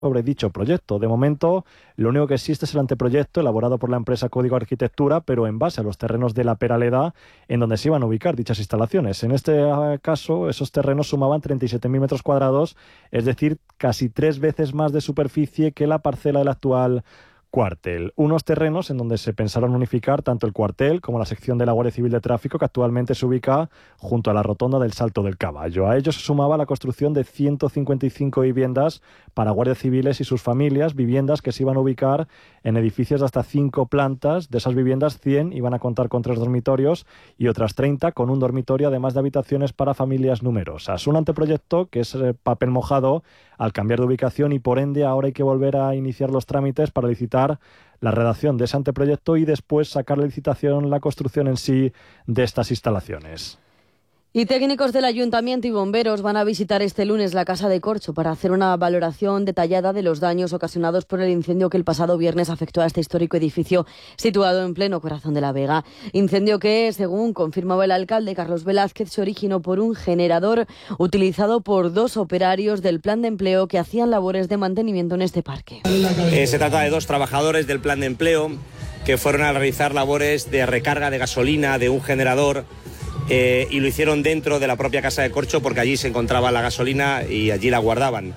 sobre dicho proyecto. De momento, lo único que existe es el anteproyecto elaborado por la empresa Código Arquitectura, pero en base a los terrenos de la Peraleda, en donde se iban a ubicar dichas instalaciones. En este caso, esos terrenos sumaban 37.000 metros cuadrados, es decir, casi 3 veces más de superficie que la parcela del actual cuartel. Unos terrenos en donde se pensaron unificar tanto el cuartel como la sección de la Guardia Civil de Tráfico, que actualmente se ubica junto a la rotonda del Salto del Caballo. A ello se sumaba la construcción de 155 viviendas para guardias civiles y sus familias, viviendas que se iban a ubicar en edificios de hasta 5 plantas. De esas viviendas, 100 iban a contar con 3 dormitorios y otras 30 con un dormitorio, además de habitaciones para familias numerosas. Un anteproyecto que es papel mojado al cambiar de ubicación y, por ende, ahora hay que volver a iniciar los trámites para licitar la redacción de ese anteproyecto y después sacar la licitación, la construcción en sí de estas instalaciones. Y técnicos del Ayuntamiento y bomberos van a visitar este lunes la Casa de Corcho para hacer una valoración detallada de los daños ocasionados por el incendio que el pasado viernes afectó a este histórico edificio situado en pleno corazón de La Vega. Incendio que, según confirmaba el alcalde Carlos Velázquez, se originó por un generador utilizado por 2 operarios del plan de empleo que hacían labores de mantenimiento en este parque. Se trata de 2 trabajadores del plan de empleo que fueron a realizar labores de recarga de gasolina de un generador. Y lo hicieron dentro de la propia Casa de Corcho porque allí se encontraba la gasolina y allí la guardaban.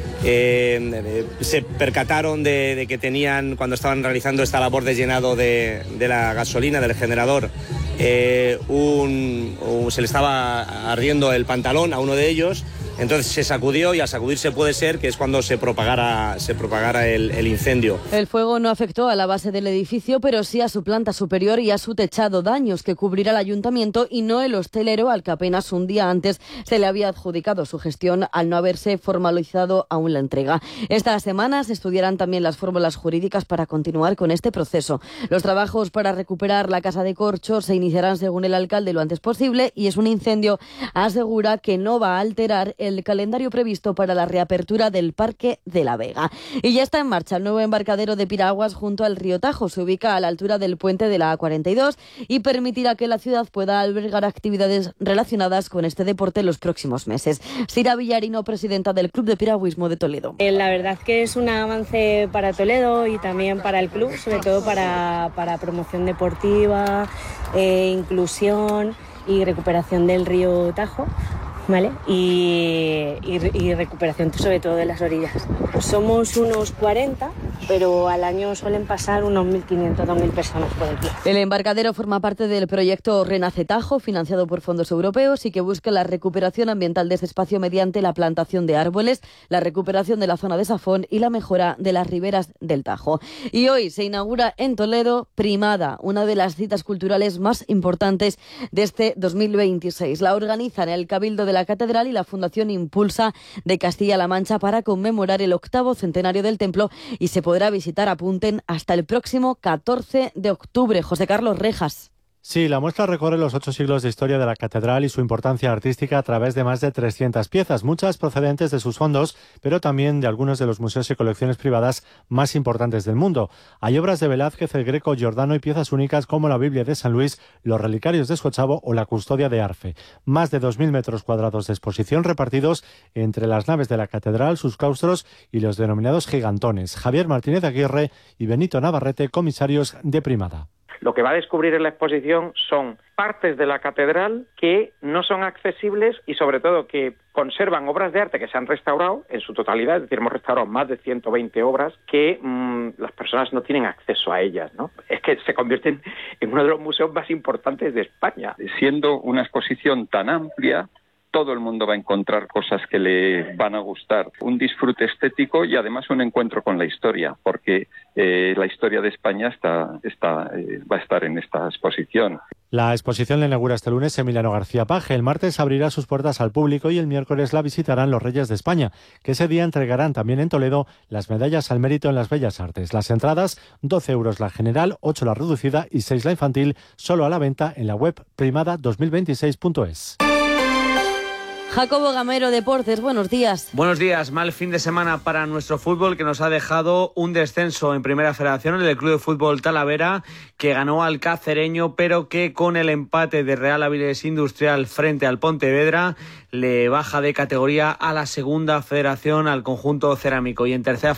Se percataron de que tenían, cuando estaban realizando esta labor de llenado de la gasolina, del generador, se le estaba ardiendo el pantalón a uno de ellos. Entonces se sacudió y al sacudirse puede ser que es cuando se propagara el incendio. El fuego no afectó a la base del edificio, pero sí a su planta superior y a su techado, daños que cubrirá el ayuntamiento y no el hostelero, al que apenas un día antes se le había adjudicado su gestión al no haberse formalizado aún la entrega. Estas semanas se estudiarán también las fórmulas jurídicas para continuar con este proceso. Los trabajos para recuperar la Casa de Corcho se iniciarán, según el alcalde, lo antes posible, y es un incendio, asegura, que no va a alterar el calendario previsto para la reapertura del Parque de La Vega. Y ya está en marcha el nuevo embarcadero de piraguas junto al río Tajo. Se ubica a la altura del puente de la A42 y permitirá que la ciudad pueda albergar actividades relacionadas con este deporte en los próximos meses. Sira Villarino, presidenta del Club de Piragüismo de Toledo. La verdad que es un avance para Toledo y también para el club, sobre todo para promoción deportiva, inclusión y recuperación del río Tajo. ¿Vale? Y recuperación sobre todo de las orillas. Somos unos 40, pero al año suelen pasar unos 1.500, 2.000 personas por el club. El embarcadero forma parte del proyecto Renace Tajo, financiado por fondos europeos y que busca la recuperación ambiental de este espacio mediante la plantación de árboles, la recuperación de la zona de Safón y la mejora de las riberas del Tajo. Y hoy se inaugura en Toledo Primada, una de las citas culturales más importantes de este 2026. La organizan el Cabildo de la Catedral y la Fundación Impulsa de Castilla-La Mancha para conmemorar el 8º centenario del templo, y se podrá visitar, apunten, hasta el próximo 14 de octubre. José Carlos Rejas. Sí, la muestra recorre los 8 siglos de historia de la catedral y su importancia artística a través de más de 300 piezas, muchas procedentes de sus fondos, pero también de algunos de los museos y colecciones privadas más importantes del mundo. Hay obras de Velázquez, el Greco, Giordano y piezas únicas como la Biblia de San Luis, los relicarios de Escochavo o la custodia de Arfe. Más de 2.000 metros cuadrados de exposición repartidos entre las naves de la catedral, sus claustros y los denominados gigantones. Javier Martínez Aguirre y Benito Navarrete, comisarios de Primada. Lo que va a descubrir en la exposición son partes de la catedral que no son accesibles y, sobre todo, que conservan obras de arte que se han restaurado en su totalidad. Es decir, hemos restaurado más de 120 obras que las personas no tienen acceso a ellas, ¿no? Es que se convierten en uno de los museos más importantes de España. Siendo una exposición tan amplia, todo el mundo va a encontrar cosas que le van a gustar. Un disfrute estético y además un encuentro con la historia, porque la historia de España va a estar en esta exposición. La exposición la inaugura este lunes Emiliano García Paje. El martes abrirá sus puertas al público y el miércoles la visitarán los Reyes de España, que ese día entregarán también en Toledo las medallas al mérito en las bellas artes. Las entradas, 12 euros la general, 8 la reducida y 6 la infantil, solo a la venta en la web primada2026.es. Jacobo Gamero, Deportes, buenos días. Buenos días. Mal fin de semana para nuestro fútbol, que nos ha dejado un descenso en Primera Federación, el Club de Fútbol Talavera, que ganó al Cacereño, pero que con el empate de Real Avilés Industrial frente al Pontevedra le baja de categoría a la Segunda Federación al conjunto cerámico. Y en Tercera